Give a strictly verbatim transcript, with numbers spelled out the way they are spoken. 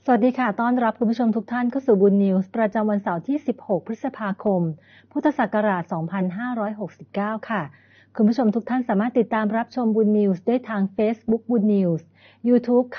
สวัสดีค่ะต้อนรับคุณผู้ชมทุกท่านเข้าสู่บุญนิวส์ประจำวันเสาร์ที่สิบหกพฤษภาคมพุทธศักราชสองพันห้าร้อยหกสิบเก้าค่ะคุณผู้ชมทุกท่านสามารถติดตามรับชมบุญนิวส์ได้ทาง Facebook บุญนิวส์ YouTube